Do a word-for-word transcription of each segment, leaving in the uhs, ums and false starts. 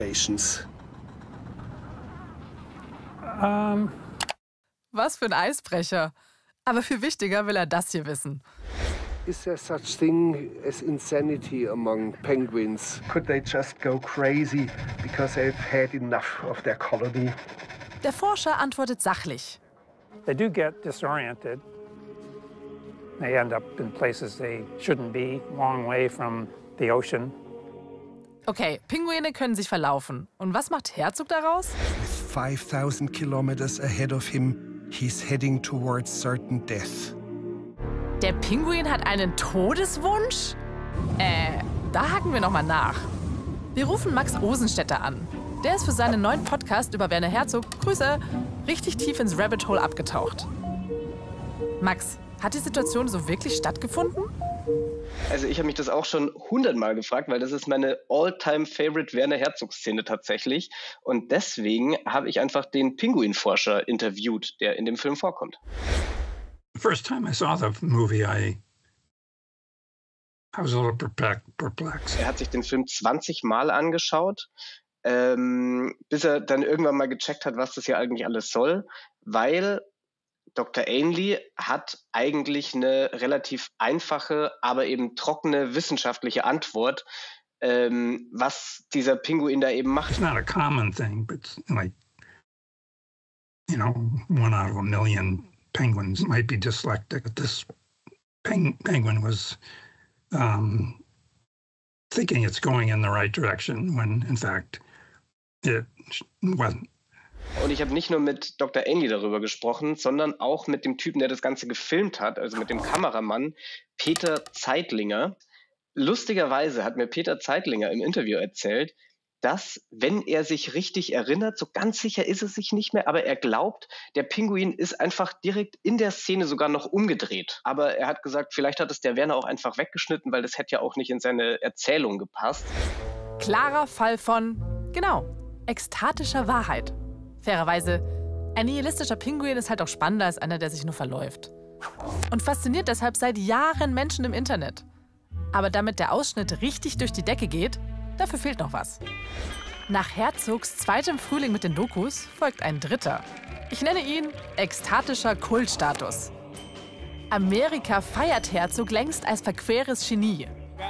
Um. Was für ein Eisbrecher. Aber viel wichtiger will er das hier wissen. Is there such thing as insanity among penguins? Could they just go crazy because they've had enough of their colony? Der Forscher antwortet sachlich. They do get disoriented. They end up in places they shouldn't be, long way from the ocean. Okay, Pinguine können sich verlaufen. Und was macht Herzog daraus? With five thousand kilometers ahead of him, he's heading towards certain death. Der Pinguin hat einen Todeswunsch? Äh, da haken wir noch mal nach. Wir rufen Max Osenstädter an. Der ist für seinen neuen Podcast über Werner Herzog, Grüße, richtig tief ins Rabbit Hole abgetaucht. Max, hat die Situation so wirklich stattgefunden? Also ich habe mich das auch schon hundertmal gefragt, weil das ist meine all-time-favorite Werner Herzog-Szene tatsächlich. Und deswegen habe ich einfach den Pinguinforscher interviewt, der in dem Film vorkommt. The first time I saw the movie, I, I was a little perplexed. Er hat sich den Film zwanzig Mal angeschaut, ähm, bis er dann irgendwann mal gecheckt hat, was das hier eigentlich alles soll, weil Doktor Ainley hat eigentlich eine relativ einfache, aber eben trockene wissenschaftliche Antwort, ähm, was dieser Pinguin da eben macht. It's not a common thing, but like, you know, one out of a million penguins might be dyslexic. But this peng penguin was um, thinking it's going in the right direction when, in fact, it wasn't. Und ich habe nicht nur mit Doktor Ainley darüber gesprochen, sondern auch mit dem Typen, der das Ganze gefilmt hat, also mit dem Kameramann Peter Zeitlinger. Lustigerweise hat mir Peter Zeitlinger im Interview erzählt, dass, wenn er sich richtig erinnert, so ganz sicher ist es sich nicht mehr, aber er glaubt, der Pinguin ist einfach direkt in der Szene sogar noch umgedreht. Aber er hat gesagt, vielleicht hat es der Werner auch einfach weggeschnitten, weil das hätte ja auch nicht in seine Erzählung gepasst. Klarer Fall von, genau, ekstatischer Wahrheit. Fairerweise, ein nihilistischer Pinguin ist halt auch spannender als einer, der sich nur verläuft. Und fasziniert deshalb seit Jahren Menschen im Internet. Aber damit der Ausschnitt richtig durch die Decke geht, dafür fehlt noch was. Nach Herzogs zweitem Frühling mit den Dokus folgt ein dritter. Ich nenne ihn ekstatischer Kultstatus. Amerika feiert Herzog längst als verqueres Genie.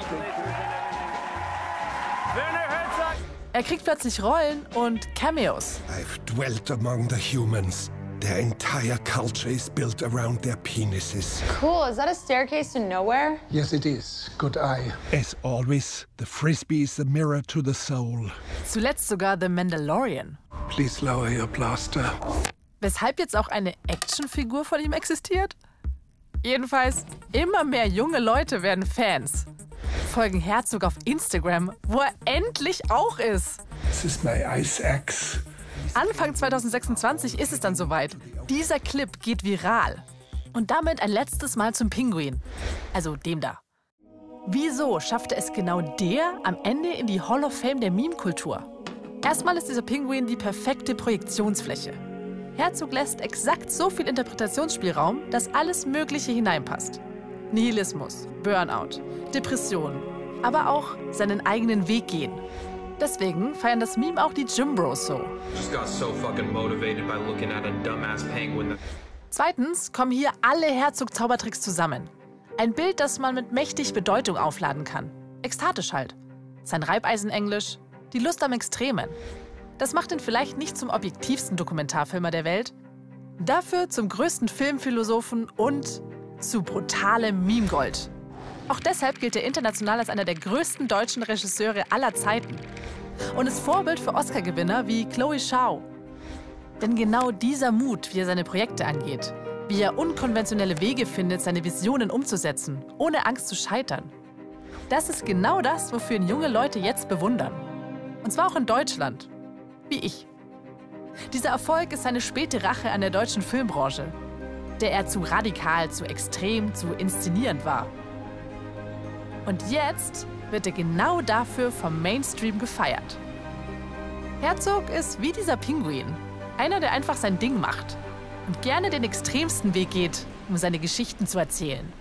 Er kriegt plötzlich Rollen und Cameos. I've dwelt among the humans. Their entire culture is built around their penises. Cool. Is that a staircase to nowhere? Yes, it is. Good eye. As always, the Frisbee is the mirror to the soul. Zuletzt sogar The Mandalorian. Please lower your blaster. Weshalb jetzt auch eine Actionfigur von ihm existiert? Jedenfalls, immer mehr junge Leute werden Fans. Folgen Herzog auf Instagram, wo er endlich auch ist. This is my ice axe. Anfang zweitausendsechsundzwanzig ist es dann soweit. Dieser Clip geht viral. Und damit ein letztes Mal zum Pinguin. Also dem da. Wieso schaffte es genau der am Ende in die Hall of Fame der Meme-Kultur? Erstmal ist dieser Pinguin die perfekte Projektionsfläche. Herzog lässt exakt so viel Interpretationsspielraum, dass alles Mögliche hineinpasst. Nihilismus, Burnout, Depressionen, aber auch seinen eigenen Weg gehen. Deswegen feiern das Meme auch die Gym Bros so. Zweitens kommen hier alle Herzog-Zaubertricks zusammen. Ein Bild, das man mit mächtig Bedeutung aufladen kann. Ekstatisch halt. Sein Reibeisenenglisch, die Lust am Extremen. Das macht ihn vielleicht nicht zum objektivsten Dokumentarfilmer der Welt, dafür zum größten Filmphilosophen und zu brutalem Meme-Gold. Auch deshalb gilt er international als einer der größten deutschen Regisseure aller Zeiten und ist Vorbild für Oscar-Gewinner wie Chloe Zhao. Denn genau dieser Mut, wie er seine Projekte angeht, wie er unkonventionelle Wege findet, seine Visionen umzusetzen, ohne Angst zu scheitern, das ist genau das, wofür ihn junge Leute jetzt bewundern. Und zwar auch in Deutschland. Wie ich. Dieser Erfolg ist seine späte Rache an der deutschen Filmbranche, der er zu radikal, zu extrem, zu inszenierend war. Und jetzt wird er genau dafür vom Mainstream gefeiert. Herzog ist wie dieser Pinguin, einer, der einfach sein Ding macht und gerne den extremsten Weg geht, um seine Geschichten zu erzählen.